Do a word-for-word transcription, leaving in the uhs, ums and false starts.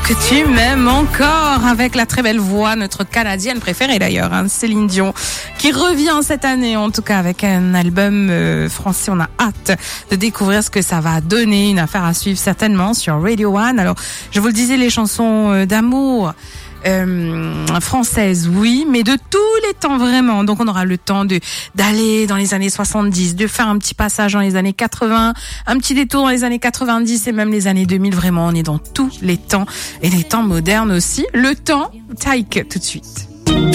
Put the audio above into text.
Que tu m'aimes encore, avec la très belle voix, notre Canadienne préférée d'ailleurs, hein, Céline Dion, qui revient cette année, en tout cas avec un album euh, français. On a hâte de découvrir ce que ça va donner, une affaire à suivre certainement sur Radio One. Alors, je vous le disais, les chansons euh, d'amour Euh, française, oui, mais de tous les temps vraiment. Donc on aura le temps de d'aller dans les années soixante-dix, de faire un petit passage dans les années quatre-vingts, un petit détour dans les années quatre-vingt-dix et même les années deux mille. Vraiment, on est dans tous les temps et les temps modernes aussi. Le temps, Taïk tout de suite.